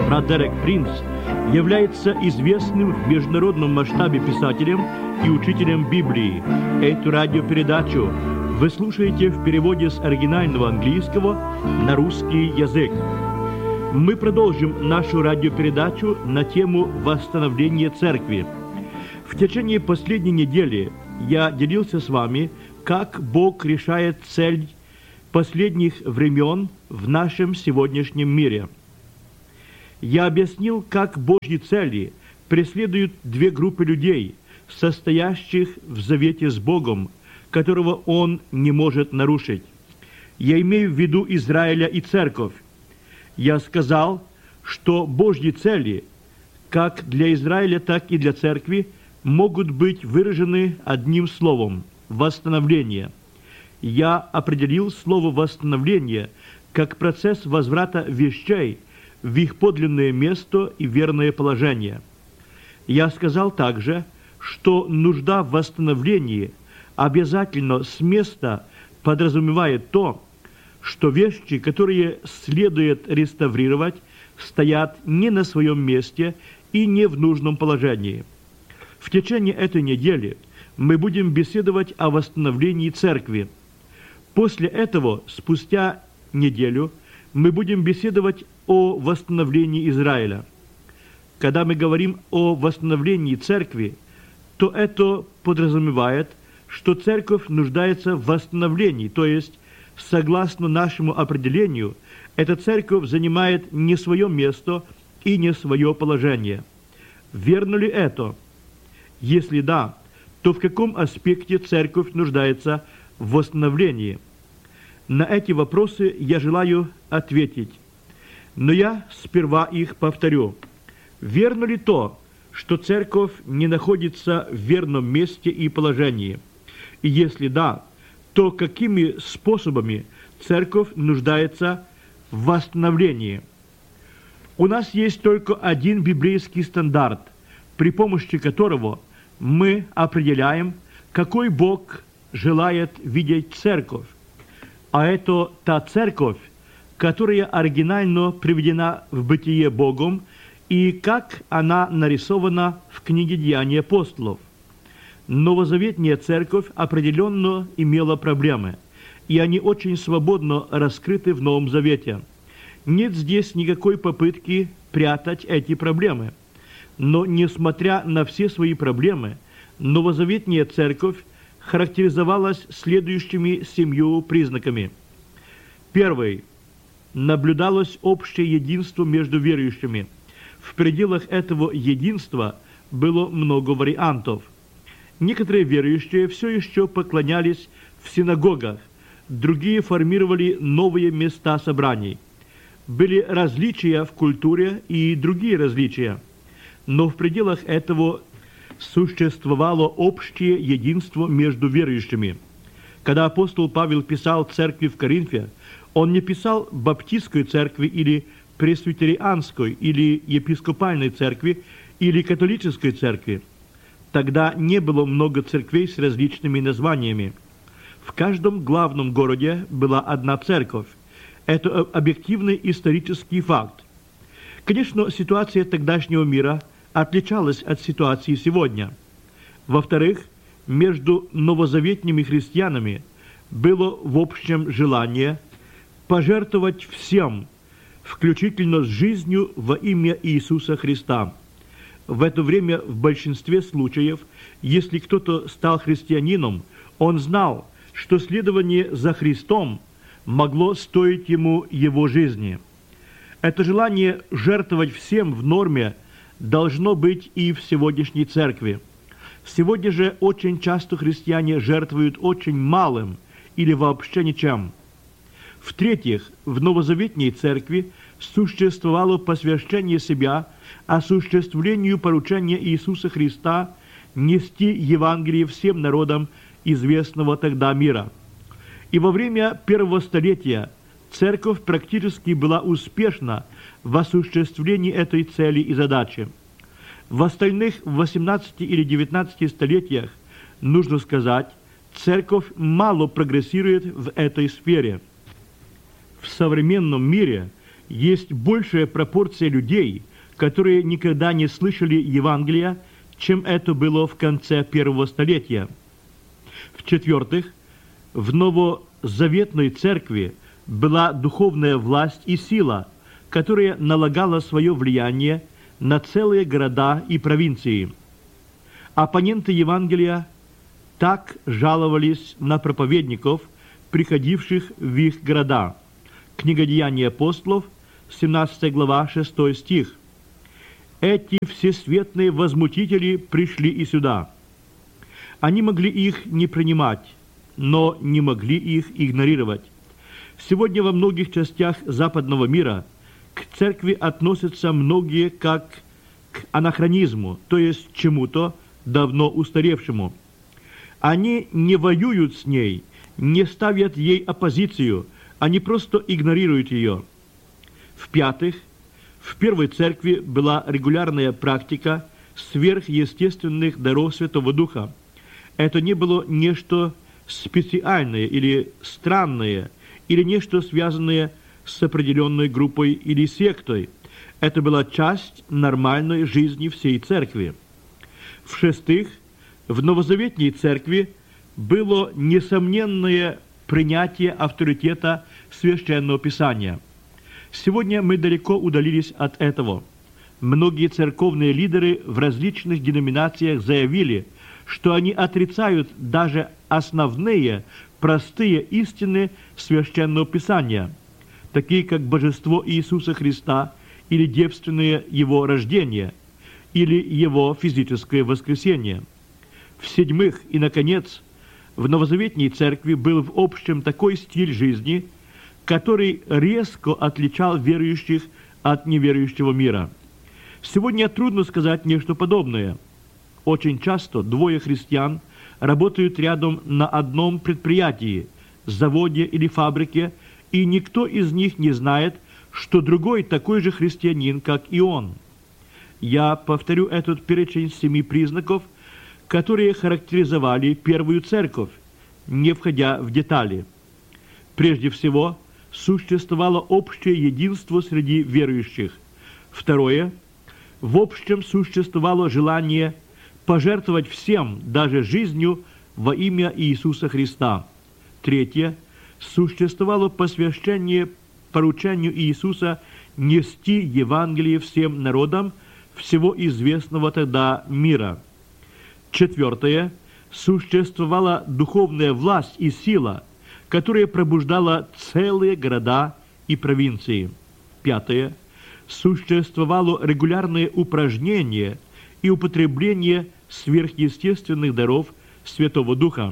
брат Дерек Принц, является известным в международном масштабе писателем и учителем Библии. Эту радиопередачу вы слушаете в переводе с оригинального английского на русский язык. Мы продолжим нашу радиопередачу на тему восстановления церкви. В течение последней недели я делился с вами, как Бог решает цель последних времен в нашем сегодняшнем мире. Я объяснил, как Божьи цели преследуют две группы людей, состоящих в завете с Богом, которого Он не может нарушить. Я имею в виду Израиля и Церковь. Я сказал, что Божьи цели, как для Израиля, так и для Церкви, могут быть выражены одним словом – восстановление. Я определил слово «восстановление» как процесс возврата вещей в их подлинное место и верное положение. Я сказал также, что нужда в восстановлении обязательно с места подразумевает то, что вещи, которые следует реставрировать, стоят не на своем месте и не в нужном положении. В течение этой недели мы будем беседовать о восстановлении церкви. После этого, спустя неделю, мы будем беседовать о восстановлении Израиля. Когда мы говорим о восстановлении церкви, то это подразумевает, что церковь нуждается в восстановлении, то есть, согласно нашему определению, эта церковь занимает не свое место и не свое положение. Верно ли это? Если да, то в каком аспекте церковь нуждается в восстановлении? На эти вопросы я желаю ответить, но я сперва их повторю. Верно ли то, что церковь не находится в верном месте и положении? И если да, то какими способами церковь нуждается в восстановлении? У нас есть только один библейский стандарт, при помощи которого мы определяем, какой Бог желает видеть церковь. А это та церковь, которая оригинально приведена в бытие Богом и как она нарисована в книге «Деяния апостолов». Новозаветная церковь определенно имела проблемы, и они очень свободно раскрыты в Новом Завете. Нет здесь никакой попытки прятать эти проблемы. Но, несмотря на все свои проблемы, новозаветная церковь характеризовалась следующими 7 признаками. Первый. Наблюдалось общее единство между верующими. В пределах этого единства было много вариантов. Некоторые верующие все еще поклонялись в синагогах, другие формировали новые места собраний. Были различия в культуре и другие различия, но в пределах этого существовало общее единство между верующими. Когда апостол Павел писал церкви в Коринфе, он не писал баптистской церкви или пресвитерианской, или епископальной церкви, или католической церкви. Тогда не было много церквей с различными названиями. В каждом главном городе была одна церковь. Это объективный исторический факт. Конечно, ситуация тогдашнего мира отличалась от ситуации сегодня. Во-вторых, между новозаветными христианами было в общем желание пожертвовать всем, включительно с жизнью во имя Иисуса Христа. В это время в большинстве случаев, если кто-то стал христианином, он знал, что следование за Христом могло стоить ему его жизни. Это желание жертвовать всем в норме должно быть и в сегодняшней церкви. Сегодня же очень часто христиане жертвуют очень малым или вообще ничем. В-третьих, в новозаветной церкви существовало посвящение себя осуществлению поручения Иисуса Христа нести Евангелие всем народам известного тогда мира. И во время первого столетия церковь практически была успешна в осуществлении этой цели и задачи. В остальных 18 или 19 столетиях, нужно сказать, церковь мало прогрессирует в этой сфере. В современном мире есть большая пропорция людей, которые никогда не слышали Евангелия, чем это было в конце первого столетия. В-четвертых, в новозаветной церкви была духовная власть и сила, которая налагала свое влияние на целые города и провинции. Оппоненты Евангелия так жаловались на проповедников, приходивших в их города. Книга Деяний апостолов, 17 глава, 6 стих. «Эти всесветные возмутители пришли и сюда». Они могли их не принимать, но не могли их игнорировать. Сегодня во многих частях западного мира к церкви относятся многие как к анахронизму, то есть к чему-то давно устаревшему. Они не воюют с ней, не ставят ей оппозицию, они просто игнорируют ее. В-пятых, в первой церкви была регулярная практика сверхъестественных даров Святого Духа. Это не было нечто специальное или странное, или нечто связанное с определенной группой или сектой. Это была часть нормальной жизни всей церкви. В-шестых, в новозаветней церкви было несомненное принятие авторитета Священного Писания. Сегодня мы далеко удалились от этого. Многие церковные лидеры в различных деноминациях заявили, что они отрицают даже основные, простые истины Священного Писания, такие как божество Иисуса Христа или девственное Его рождение, или Его физическое воскресение. В-седьмых и, наконец, в новозаветней церкви был в общем такой стиль жизни, который резко отличал верующих от неверующего мира. Сегодня трудно сказать нечто подобное. Очень часто двое христиан работают рядом на одном предприятии, заводе или фабрике, и никто из них не знает, что другой такой же христианин, как и он. Я повторю этот перечень 7 признаков, которые характеризовали первую церковь, не входя в детали. Прежде всего, существовало общее единство среди верующих. Второе, в общем существовало желание пожертвовать всем, даже жизнью, во имя Иисуса Христа. Третье, существовало посвящение поручению Иисуса нести Евангелие всем народам всего известного тогда мира. Четвертое, существовала духовная власть и сила, которая пробуждала целые города и провинции. Пятое, существовало регулярное упражнение и употребление сверхъестественных даров Святого Духа.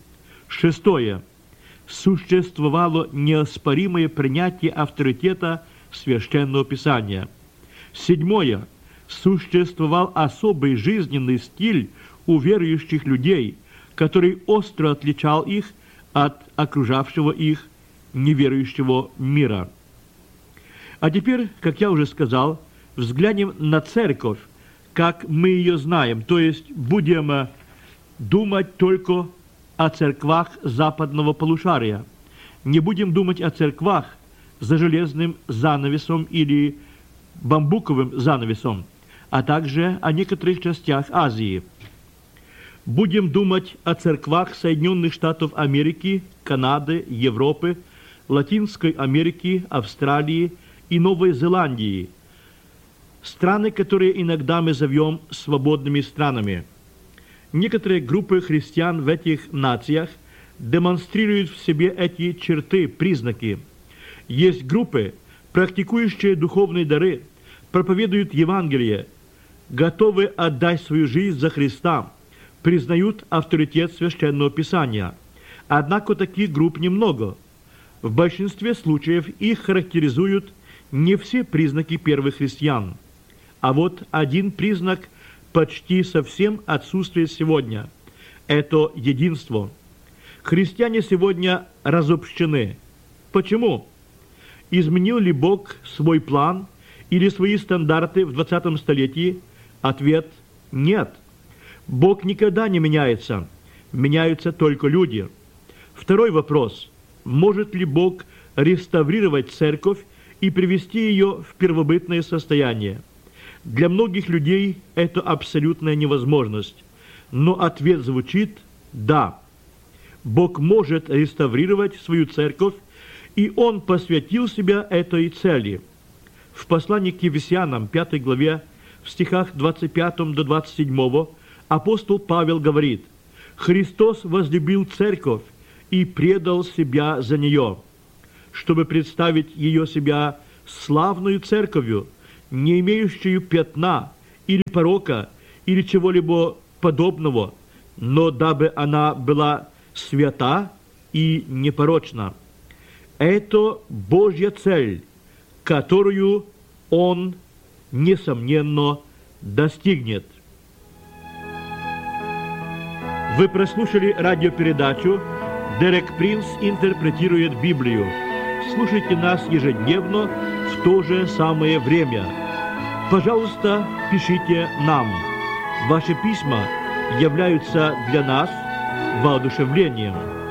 Шестое, существовало неоспоримое принятие авторитета Священного Писания. Седьмое, существовал особый жизненный стиль у верующих людей, который остро отличал их от окружавшего их неверующего мира. А теперь, как я уже сказал, взглянем на церковь, как мы ее знаем, то есть будем думать только о церквах западного полушария. Не будем думать о церквах за железным занавесом или бамбуковым занавесом, а также о некоторых частях Азии. Будем думать о церквах Соединенных Штатов Америки, Канады, Европы, Латинской Америки, Австралии и Новой Зеландии, страны, которые иногда мы зовем свободными странами. Некоторые группы христиан в этих нациях демонстрируют в себе эти черты, признаки. Есть группы, практикующие духовные дары, проповедуют Евангелие, готовы отдать свою жизнь за Христа, признают авторитет Священного Писания. Однако таких групп немного. В большинстве случаев их характеризуют не все признаки первых христиан. А вот один признак почти совсем отсутствует сегодня. Это единство. Христиане сегодня разобщены. Почему? Изменил ли Бог свой план или свои стандарты в 20 столетии? Ответ – нет. Бог никогда не меняется. Меняются только люди. Второй вопрос. Может ли Бог реставрировать церковь и привести ее в первобытное состояние. Для многих людей это абсолютная невозможность, но ответ звучит «да». Бог может реставрировать свою церковь, и Он посвятил себя этой цели. В послании к Ефесянам, 5 главе, в стихах 25 до 27 апостол Павел говорит: «Христос возлюбил церковь и предал себя за нее, чтобы представить ее себя славную церковью, не имеющую пятна или порока или чего-либо подобного, но дабы она была свята и непорочна». Это Божья цель, которую Он, несомненно, достигнет. Вы прослушали радиопередачу «Дерек Принц интерпретирует Библию». Слушайте нас ежедневно в то же самое время. Пожалуйста, пишите нам. Ваши письма являются для нас воодушевлением.